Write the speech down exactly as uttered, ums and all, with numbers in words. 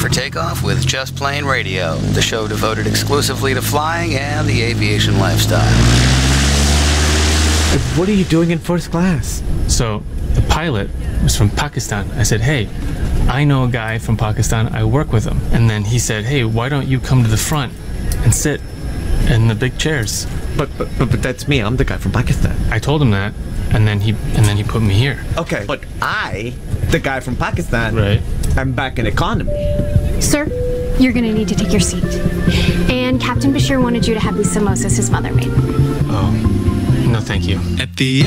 for takeoff with Just Plane Radio, the show devoted exclusively to flying and the aviation lifestyle. What are you doing in first class? So the pilot was from Pakistan. I said, hey, I know a guy from Pakistan. I work with him. And then he said, hey, why don't you come to the front and sit in the big chairs? But but but, but that's me. I'm the guy from Pakistan. I told him that, and then he and then he put me here. Okay, but I, the guy from Pakistan, Right. I'm back in economy. Sir, you're gonna need to take your seat. And Captain Bashir wanted you to have these samosas his mother made. Oh, no, thank you. At the